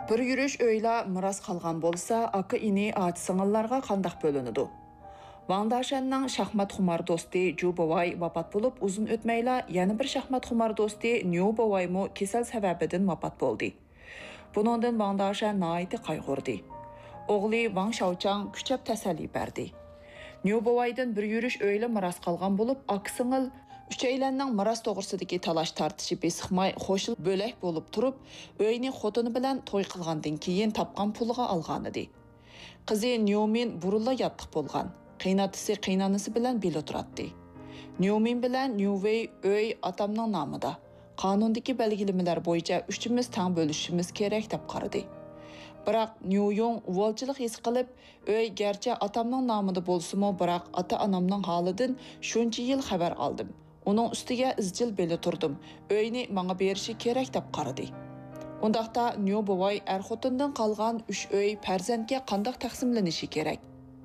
Bir yürüş öyle miras kalgan bolsa, aka ini ati singillarga qandaq bölünüdü. Wang Dashanning shaxmat xumar do'sti Ju Bovay vafot bo'lib, uzun o'tmayla yana bir shaxmat xumar do'sti Niu Bovaymo kasal sababidan vafot bo'ldi. Buningdan Wang Dashan nihoyatda qayg'urdi. O'g'li Wang Shaochang kuchab tasalli berdi. Niu Bovaydan bir yürüş öyle miras qalgan bo'lib, aka singil uchaylanning miras to'g'risidagi talash tartishi besiqmay qo'shil bo'lak bo'lib turib, uyni xotini bilan to'y qilgandan keyin topgan puliga olgan edi. Qizi Niumin burulla yotib bo'lgan. Qiynatisi qiynanisi bilan beli turadi. Niumin bilan Niuwei uy otamning nomida. Qonundagi belgilamalar bo'yicha uchimiz tang bo'lishimiz kerak deb qaradi. Biroq Niuyong uvolchilik his qilib, uy garchi otamning nomida bo'lsa-mu, biroq ota-onamning holidan shuncha yil xabar oldim. Uning ustiga izchil beli turdim. Uyni menga berishi kerak deb qaradi. Undaqda Niu Bovay xotindan qolgan 3 uy farzandga qanday taqsimlanishi kerak?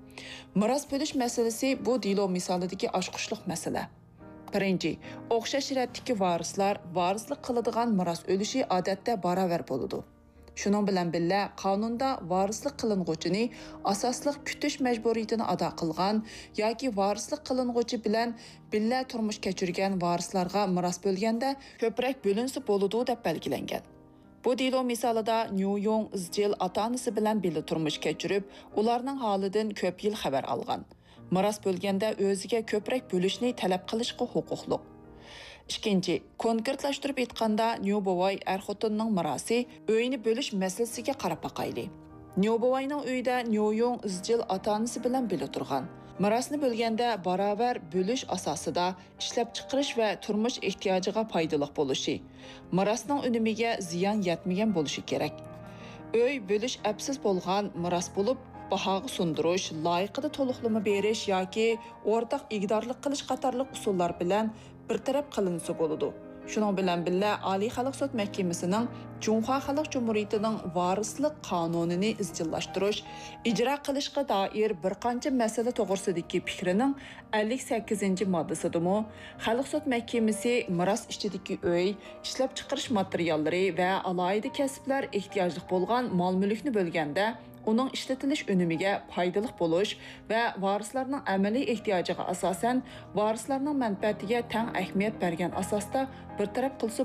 Miras bo'lish masalasi bu dilo misolidagi oshqushliq masala. Birinchi, o'xshash ratdagi varislar varislik qiladigan miras o'lishi odatda baravar bo'ladi. Shuning bilan birga qonunda varislik qiling'uvchini asosliq kutish majburiyatini ado qilgan yoki varislik qiling'uvchi bilan birga turmush kechirgan varislarga miras bo'lganda ko'proq bo'linsa bo'ladi deb belgilangan. Bu dilo misolida Niuyong izchil ota-onasi bilan birga turmush kechirib, ularning holidan ko'p yil xabar olgan. Miras bo'lganda o'ziga ko'proq bo'lishni talab qilishga huquqli. Ikkinchi, konkretlashtirib aytganda Niu Bovay xotinning mirosi uyni bo'lish masalasiga qarab boqayli. Niu Bovayning uyida Niuyong izchil ota-onasi bilan birga turgan. Mirasni bo'lganda baravar bo'lish asosida ishlab chiqarish va turmush ehtiyojiga foydali bo'lishi, mirasning unumiga ziyon yetmagan bo'lishi kerak. Uy bo'lish absiz bo'lgan miras bo'lib, bahoga sundirish, loyiqida to'liqlama berish yoki o'rtaq igdorlik qilish qatorliq usullar bilan bir taraf qilinsa bo'ladi. Shuning bilan birga Oliy xalq sud mahkamasining Junxo Xalq Jumhuriyatining varislik qonunini izchillashtirish, ijro qilishga doir bir qancha masala to'g'risidagi fikrining 58-moddasidami Xalq sud mahkamasi miros ichidagi uy, ishlab chiqarish materiallari va alohida kasblar ehtiyojli bo'lgan mol-mulkni bo'lganda uning ishlatilish unumiga foydali bo'lish va varislarning amaliy ehtiyojiga asosan varislarning manfaatiga teng ahamiyat bergan asosda bir taraf qilsa